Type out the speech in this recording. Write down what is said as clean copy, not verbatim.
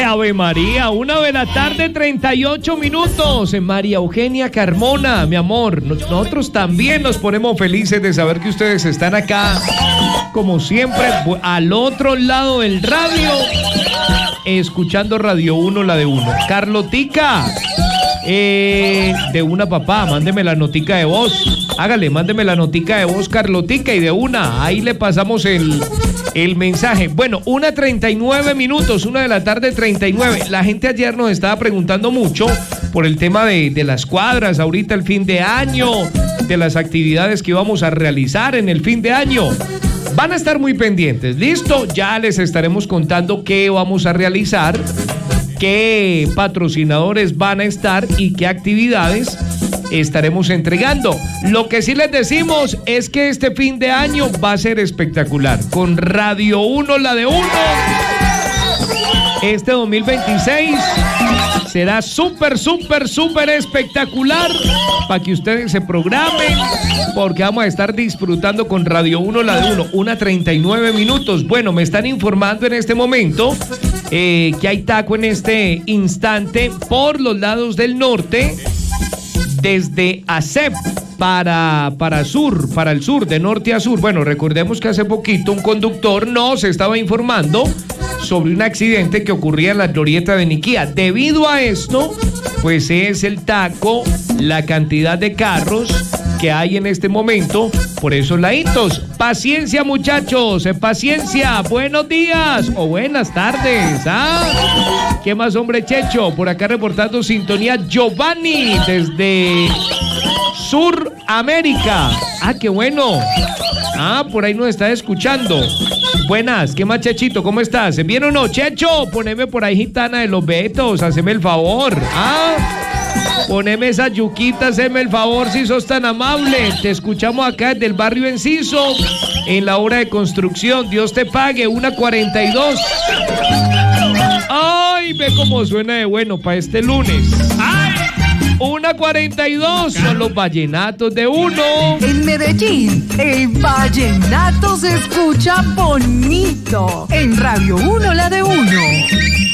Ave María, 1:00 38 minutos. María Eugenia Carmona, mi amor, nosotros también nos ponemos felices de saber que ustedes están acá, como siempre, al otro lado del radio, escuchando Radio 1, la de uno. Carlotica, de una, papá, mándeme la notica de voz. Hágale, mándeme la notica de voz, Carlotica, y de una, ahí le pasamos el mensaje. Bueno, 1:39 minutos, 1:00 39. La gente ayer nos estaba preguntando mucho por el tema de las cuadras, ahorita el fin de año, de las actividades que íbamos a realizar en el fin de año. Van a estar muy pendientes, ¿listo? Ya les estaremos contando qué vamos a realizar, qué patrocinadores van a estar y qué actividades estaremos entregando. Lo que sí les decimos es que este fin de año va a ser espectacular. Con Radio 1, la de uno, este 2026 será súper espectacular para que ustedes se programen, porque vamos a estar disfrutando con Radio 1, la de uno. 1:39 minutos. Bueno, me están informando en este momento que hay taco en este instante por los lados del norte, desde ASEP para el sur, de norte a sur. Bueno, recordemos que hace poquito un conductor nos estaba informando sobre un accidente que ocurría en la glorieta de Niquía. Debido a esto, pues es el taco, la cantidad de carros que hay en este momento por esos laditos. Paciencia, muchachos, paciencia. Buenos días o buenas tardes. ¿Qué más, hombre Checho? Por acá reportando sintonía Giovanni desde Suramérica. Qué bueno. Por ahí nos está escuchando. Buenas, ¿qué más, Chechito? ¿Cómo estás? ¿Bien o no? Checho, poneme por ahí Gitana de los Betos, haceme el favor. Poneme esa yuquita, haceme el favor si sos tan amable. Te escuchamos acá desde el barrio Enciso, en la obra de construcción. Dios te pague, 1:42. Ay, ve cómo suena de bueno para este lunes. 1:42, son los vallenatos de uno. En Medellín, el vallenato se escucha bonito. En Radio 1, la de uno.